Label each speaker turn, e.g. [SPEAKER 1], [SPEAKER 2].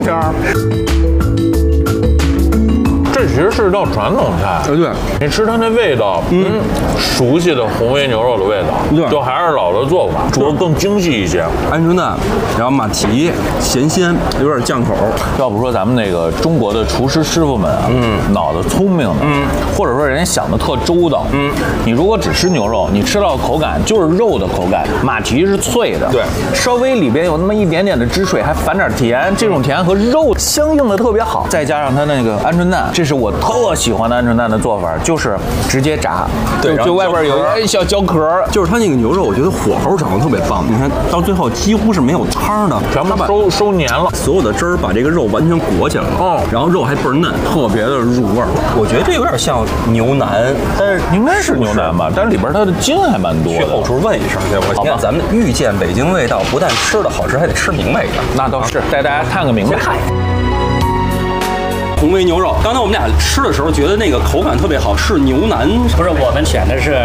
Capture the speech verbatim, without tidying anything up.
[SPEAKER 1] 片儿。这其实是一道传统菜，
[SPEAKER 2] 呃，对，
[SPEAKER 1] 你吃它那味道，嗯，熟悉的红煨牛肉的味道，
[SPEAKER 2] 对，
[SPEAKER 1] 就还是老的做法，煮的更精细一些。
[SPEAKER 2] 鹌鹑蛋，然后马蹄，咸鲜，有点酱口。
[SPEAKER 3] 要不说咱们那个中国的厨师师傅们啊，嗯，脑子聪明的，嗯，或者说人家想的特周到，嗯，你如果只吃牛肉，你吃到的口感就是肉的口感，马蹄是脆的，
[SPEAKER 2] 对，
[SPEAKER 3] 稍微里边有那么一点点的汁水，还反点甜，这种甜和肉相应的特别好，再加上它那个鹌鹑蛋，这是我特喜欢的鹌鹑蛋的做法，就是直接炸，
[SPEAKER 2] 对，
[SPEAKER 3] 就外边有一小焦壳，
[SPEAKER 2] 就是它那个牛肉，我觉得火候掌握特别棒，你看到最后几乎是没有汤的，
[SPEAKER 1] 全部收收黏了，
[SPEAKER 2] 所有的汁儿把这个肉完全裹起来了，哦，然后肉还倍儿嫩，特别的入味儿。我觉得这有点像牛腩，但是
[SPEAKER 3] 应该是牛腩吧，但是里边它的筋还蛮多的。
[SPEAKER 2] 去后厨问一声，对我。你看咱们遇见北京味道，不但吃的好吃，还得吃明白一点。
[SPEAKER 3] 那倒是，带大家看个明白。
[SPEAKER 2] 红煨牛肉，刚才我们俩吃的时候觉得那个口感特别好，是牛腩，
[SPEAKER 4] 不是我们选的是